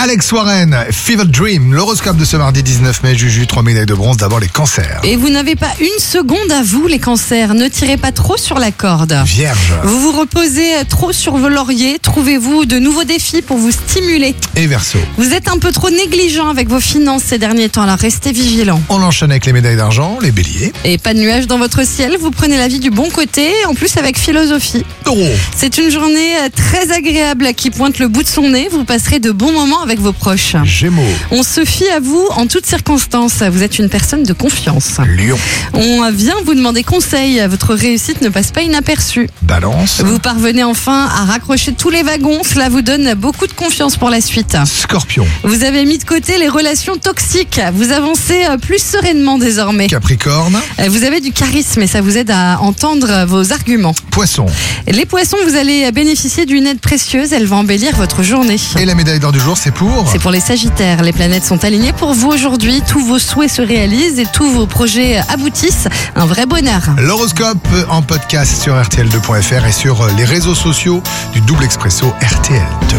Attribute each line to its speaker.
Speaker 1: Alex Warren, Fever Dream, l'horoscope de ce mardi 19 mai, Juju, 3 médailles de bronze, d'abord les cancers.
Speaker 2: Et vous n'avez pas une seconde à vous, les cancers. Ne tirez pas trop sur la corde.
Speaker 1: Vierge.
Speaker 2: Vous vous reposez trop sur vos lauriers. Trouvez-vous de nouveaux défis pour vous stimuler.
Speaker 1: Et Verseau.
Speaker 2: Vous êtes un peu trop négligent avec vos finances ces derniers temps, alors restez vigilants.
Speaker 1: On enchaîne avec les médailles d'argent, les béliers.
Speaker 2: Et pas de nuages dans votre ciel, vous prenez la vie du bon côté, en plus avec philosophie.
Speaker 1: Taureau.
Speaker 2: C'est une journée très agréable qui pointe le bout de son nez. Vous passerez de bons moments avec vos proches.
Speaker 1: Gémeaux.
Speaker 2: On se fie à vous en toutes circonstances. Vous êtes une personne de confiance.
Speaker 1: Lion.
Speaker 2: On vient vous demander conseil. Votre réussite ne passe pas inaperçue.
Speaker 1: Balance.
Speaker 2: Vous parvenez enfin à raccrocher tous les wagons. Cela vous donne beaucoup de confiance pour la suite.
Speaker 1: Scorpion.
Speaker 2: Vous avez mis de côté les relations toxiques. Vous avancez plus sereinement désormais.
Speaker 1: Capricorne.
Speaker 2: Vous avez du charisme et ça vous aide à entendre vos arguments.
Speaker 1: Poisson.
Speaker 2: Les poissons, vous allez bénéficier d'une aide précieuse. Elle va embellir votre journée.
Speaker 1: Et la médaille d'or du jour, c'est pour
Speaker 2: C'est pour les Sagittaires. Les planètes sont alignées pour vous aujourd'hui. Tous vos souhaits se réalisent et tous vos projets aboutissent. Un vrai bonheur.
Speaker 1: l'horoscope en podcast sur RTL2.fr et sur les réseaux sociaux du Double Expresso RTL2.